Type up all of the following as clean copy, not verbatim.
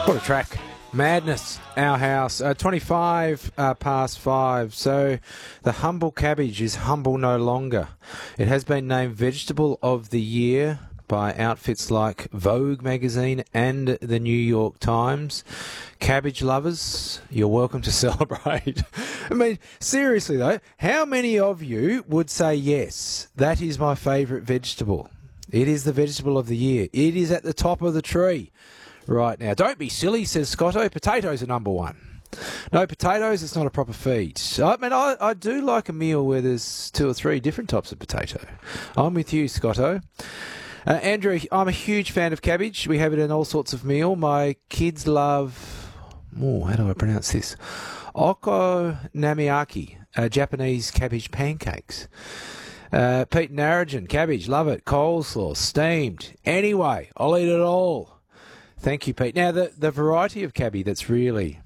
What a track. Madness, Our House, 25 past 5. So the humble cabbage is humble no longer. It has been named Vegetable of the Year by outfits like Vogue magazine and the New York Times. Cabbage lovers, you're welcome to celebrate. I mean, seriously though, how many of you would say yes, that is my favourite vegetable? It is the vegetable of the year. It is at the top of the tree right now. Don't be silly, says Scotto. Potatoes are number one. No potatoes, it's not a proper feed. I mean, I do like a meal where there's 2 or 3 different types of potato. I'm with you, Scotto. Andrew, I'm a huge fan of cabbage. We have it in all sorts of meal. My kids love, how do I pronounce this? Okonomiyaki, Japanese cabbage pancakes. Pete Narragin, cabbage, love it. Coleslaw, steamed. Anyway, I'll eat it all. Thank you, Pete. Now, the variety of cabbage that's really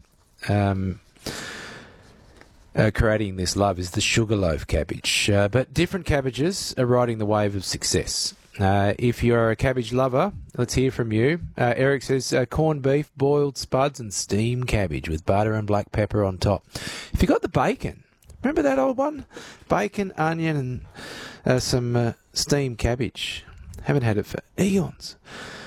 creating this love is the sugarloaf cabbage. But different cabbages are riding the wave of success. If you're a cabbage lover, let's hear from you. Eric says corned beef, boiled spuds and steamed cabbage with butter and black pepper on top. If you got the bacon, remember that old one? Bacon, onion and some steamed cabbage. Haven't had it for eons.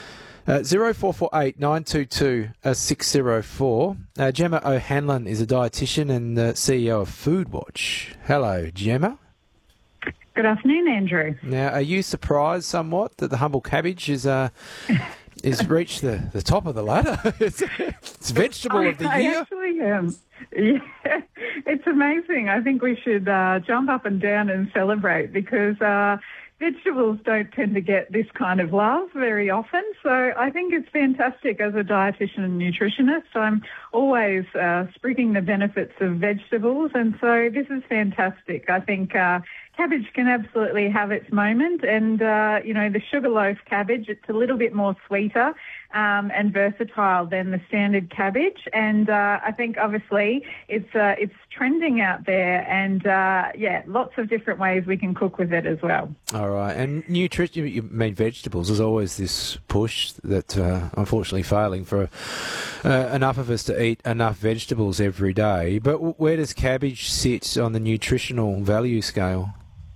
0448 922 604. Gemma O'Hanlon is a dietitian and CEO of Foodwatch. Hello, Gemma. Good afternoon, Andrew. Now, are you surprised somewhat that the humble cabbage is reached the top of the ladder? It's vegetable of the year. I actually am. Yeah, it's amazing. I think we should jump up and down and celebrate because vegetables don't tend to get this kind of love very often. So I think it's fantastic as a dietitian and nutritionist. I'm always sprigging the benefits of vegetables, and so this is fantastic. I think cabbage can absolutely have its moment, and the sugarloaf cabbage, it's a little bit more sweeter and versatile than the standard cabbage, and I think obviously it's trending out there, and lots of different ways we can cook with it as well. All right, and nutrition, you mean vegetables, there's always this push that unfortunately failing for enough of us to eat enough vegetables every day, but where does cabbage sit on the nutritional value scale?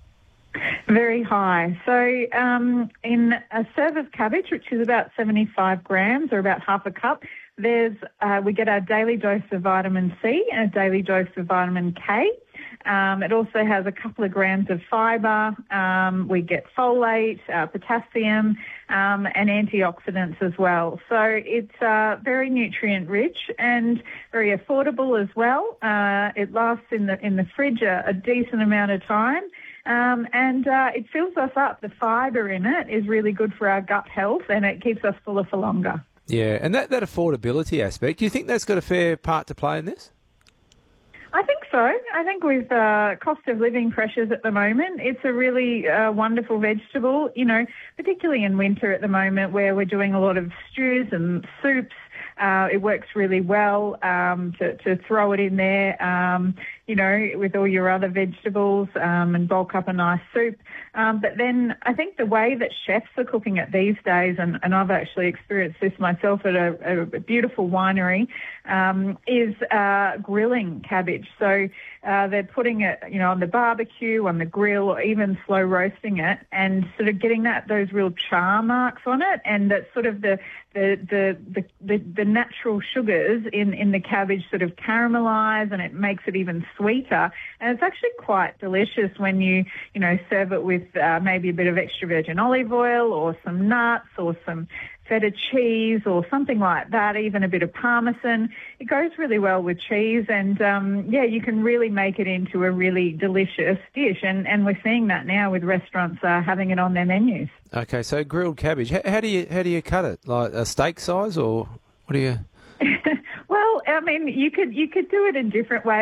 Very high. So in a serve of cabbage, which is about 75 grams or about half a cup, we get our daily dose of vitamin C and a daily dose of vitamin K. It also has a couple of grams of fibre. We get folate, potassium, and antioxidants as well. So it's very nutrient rich and very affordable as well. It lasts in the fridge a decent amount of time. And it fills us up. The fibre in it is really good for our gut health, and it keeps us fuller for longer. Yeah, and that affordability aspect, do you think that's got a fair part to play in this? I think so. I think with cost of living pressures at the moment, it's a really wonderful vegetable, particularly in winter at the moment where we're doing a lot of stews and soups. It works really well to throw it in there, with all your other vegetables and bulk up a nice soup. But then I think the way that chefs are cooking it these days, and I've actually experienced this myself at a beautiful winery, is grilling cabbage. So they're putting it, on the barbecue, on the grill, or even slow roasting it, and sort of getting those real char marks on it, and that sort of the natural sugars in the cabbage sort of caramelize, and it makes it even sweeter. And it's actually quite delicious when you serve it with maybe a bit of extra virgin olive oil or some nuts or some feta cheese or something like that, even a bit of parmesan. It goes really well with cheese, and you can really make it into a really delicious dish, and we're seeing that now with restaurants having it on their menus. Okay, so grilled cabbage, how do you cut it? Like a steak size, or what do you? Well, I mean, you could do it in different ways.